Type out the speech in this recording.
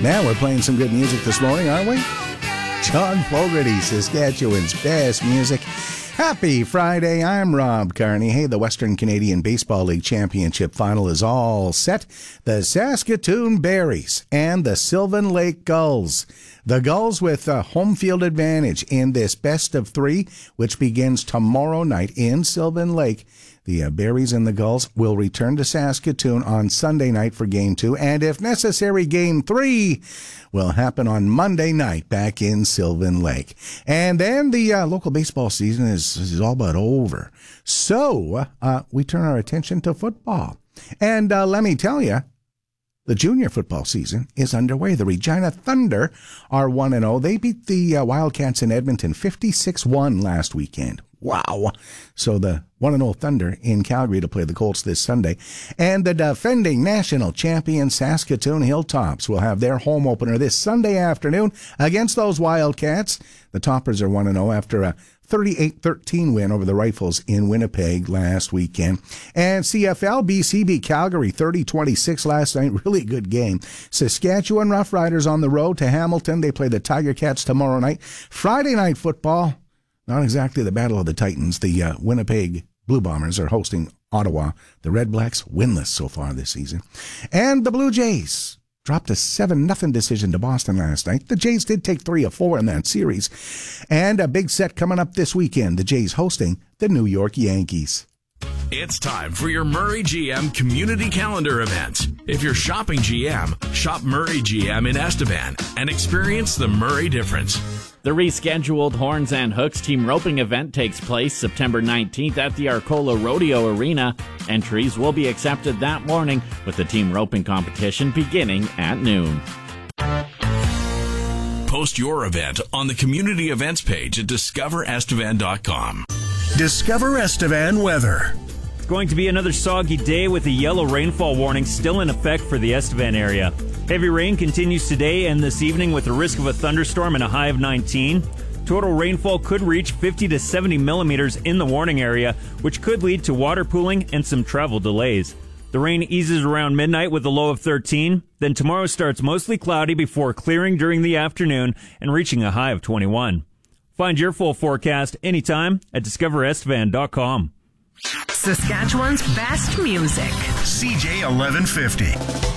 Man, we're playing some good music this morning, aren't we? John Fogerty, Saskatchewan's best music. Happy Friday, I'm Rob Carney. Hey, the Western Canadian Baseball League Championship final is all set. The Saskatoon Berries and the Sylvan Lake Gulls. The Gulls with a home field advantage in this best of three, which begins tomorrow night in Sylvan Lake. The Berries and the Gulls will return to Saskatoon on Sunday night for Game 2, and if necessary, Game 3 will happen on Monday night back in Sylvan Lake. And then the local baseball season is all but over. So we turn our attention to football. And let me tell you, the junior football season is underway. The Regina Thunder are 1-0. They beat the Wildcats in Edmonton 56-1 last weekend. Wow. So the 1-0 Thunder in Calgary to play the Colts this Sunday. And the defending national champion Saskatoon Hilltops will have their home opener this Sunday afternoon against those Wildcats. The Toppers are 1-0 after a 38-13 win over the Rifles in Winnipeg last weekend. And CFL, BC beat Calgary 30-26 last night. Really good game. Saskatchewan Roughriders on the road to Hamilton. They play the Tiger Cats tomorrow night. Friday night football, not exactly the Battle of the Titans. The Winnipeg Blue Bombers are hosting Ottawa. The Red Blacks winless so far this season. And the Blue Jays dropped a 7-0 decision to Boston last night. The Jays did take 3 of 4 in that series. And a big set coming up this weekend. The Jays hosting the New York Yankees. It's time for your Murray GM community calendar events. If you're shopping GM, shop Murray GM in Estevan and experience the Murray difference. The rescheduled Horns and Hooks team roping event takes place September 19th at the Arcola Rodeo Arena. Entries will be accepted that morning with the team roping competition beginning at noon. Post your event on the community events page at discoverestevan.com. Discover Estevan weather. It's going to be another soggy day with a yellow rainfall warning still in effect for the Estevan area. Heavy rain continues today and this evening with a risk of a thunderstorm and a high of 19. Total rainfall could reach 50 to 70 millimeters in the warning area, which could lead to water pooling and some travel delays. The rain eases around midnight with a low of 13. Then tomorrow starts mostly cloudy before clearing during the afternoon and reaching a high of 21. Find your full forecast anytime at discoverestevan.com. Saskatchewan's best music. CJ 1150.